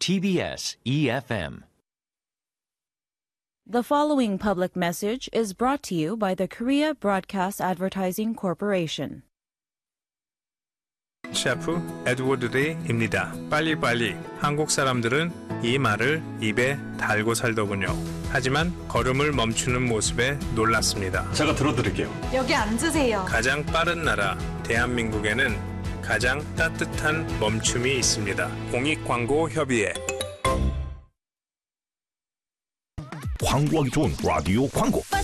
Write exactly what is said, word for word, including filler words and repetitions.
티비에스 이에프엠. The following public message is brought to you by the Korea Broadcast Advertising Corporation. 셰프 에드워드 데이입니다. 빨리빨리. 한국 사람들은 이 말을 입에 달고 살더군요. 하지만 걸음을 멈추는 모습에 놀랐습니다. 제가 들어드릴게요. 여기 앉으세요. 가장 빠른 나라 대한민국에는 가장 따뜻한 멈춤이 있습니다. 공익광고협의회. 광고하기 좋은 라디오 광고.